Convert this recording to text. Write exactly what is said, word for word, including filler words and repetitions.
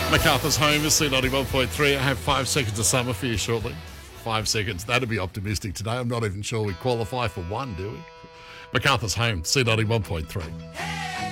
MacArthur's Home is C ninety-one point three. I have five seconds of summer for you shortly. Five seconds. That'd be optimistic today. I'm not even sure we qualify for one, do we? MacArthur's Home, C ninety-one point three.